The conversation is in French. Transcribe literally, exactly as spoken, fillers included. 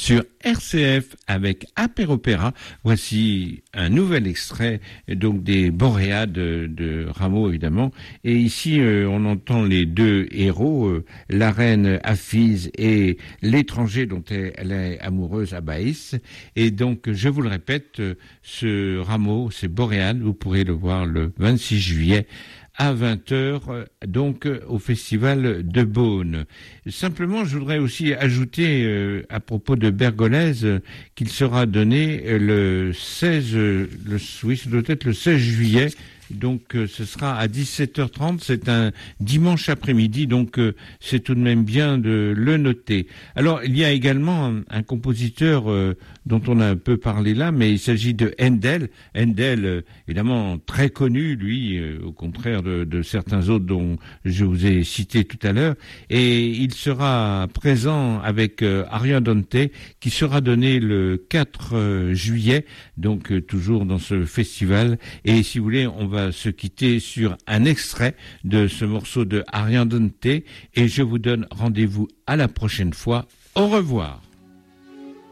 sur R C F avec Apéropéra. Voici un nouvel extrait donc des Boréades de, de Rameau évidemment. Et ici euh, on entend les deux héros, euh, la reine Afise et l'étranger dont elle, elle est amoureuse Abaïs. Et donc je vous le répète, euh, ce Rameau, c'est Boréades, vous pourrez le voir le vingt-six juillet à vingt heures, donc au festival de Beaune. Simplement, je voudrais aussi ajouter euh, à propos de Bergolaise euh, qu'il sera donné euh, le seize, euh, le, oui, ça doit être le seize juillet. Donc euh, ce sera à dix-sept heures trente, c'est un dimanche après-midi, donc euh, c'est tout de même bien de le noter. Alors il y a également un, un compositeur euh, dont on a un peu parlé là, mais il s'agit de Handel. Handel, euh, évidemment très connu, lui, euh, au contraire de, de certains autres dont je vous ai cité tout à l'heure, et il sera présent avec euh, Ariandante, qui sera donné le quatre euh, juillet, donc euh, toujours dans ce festival. Et si vous voulez, on va se quitter sur un extrait de ce morceau de Ariandante et je vous donne rendez-vous à la prochaine fois. Au revoir.